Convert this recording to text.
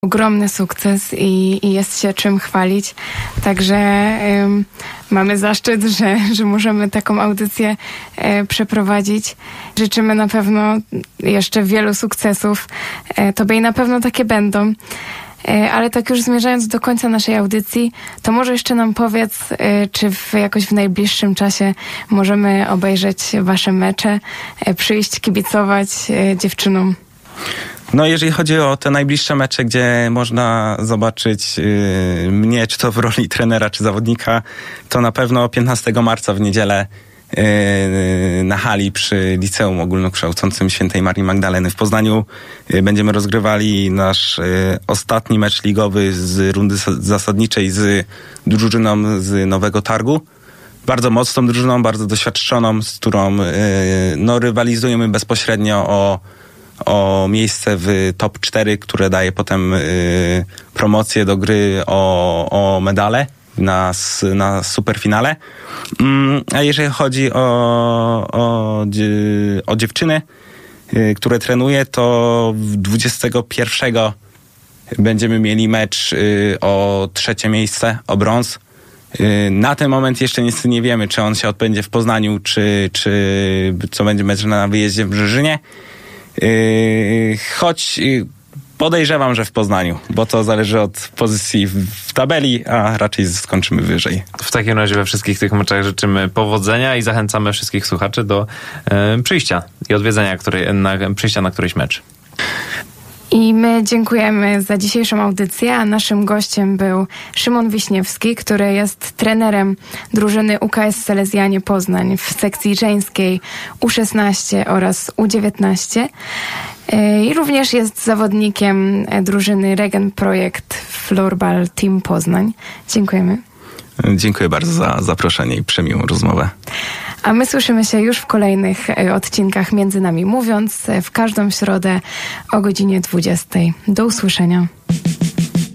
ogromny sukces i jest się czym chwalić. Także mamy zaszczyt, że możemy taką audycję przeprowadzić. Życzymy na pewno jeszcze wielu sukcesów. Tobie i na pewno takie będą. Ale tak już zmierzając do końca naszej audycji, to może jeszcze nam powiedz, czy jakoś w najbliższym czasie możemy obejrzeć wasze mecze, przyjść, kibicować dziewczynom. No jeżeli chodzi o te najbliższe mecze, gdzie można zobaczyć mnie, czy to w roli trenera, czy zawodnika, to na pewno 15 marca w niedzielę na hali przy Liceum Ogólnokształcącym Świętej Marii Magdaleny w Poznaniu będziemy rozgrywali nasz ostatni mecz ligowy z rundy zasadniczej z drużyną z Nowego Targu. Bardzo mocną drużyną, bardzo doświadczoną, z którą rywalizujemy bezpośrednio o miejsce w top 4, które daje potem promocję do gry o medale na superfinale. A jeżeli chodzi o dziewczyny, które trenuję, to 21 będziemy mieli mecz o 3 miejsce, o brąz. Na ten moment jeszcze nic nie wiemy, czy on się odbędzie w Poznaniu, czy co będzie mecz na wyjeździe w Brzeżynie. Choć podejrzewam, że w Poznaniu, bo to zależy od pozycji w tabeli, a raczej skończymy wyżej. W takim razie we wszystkich tych meczach życzymy powodzenia i zachęcamy wszystkich słuchaczy do przyjścia i odwiedzenia przyjścia na któryś mecz. I my dziękujemy za dzisiejszą audycję, a naszym gościem był Szymon Wiśniewski, który jest trenerem drużyny UKS Salezjanie Poznań w sekcji żeńskiej U16 oraz U19 i również jest zawodnikiem drużyny Regen Projekt Floorball Team Poznań. Dziękujemy. Dziękuję bardzo za zaproszenie i przemiłą rozmowę. A my słyszymy się już w kolejnych odcinkach Między Nami Mówiąc w każdą środę o godzinie 20. Do usłyszenia.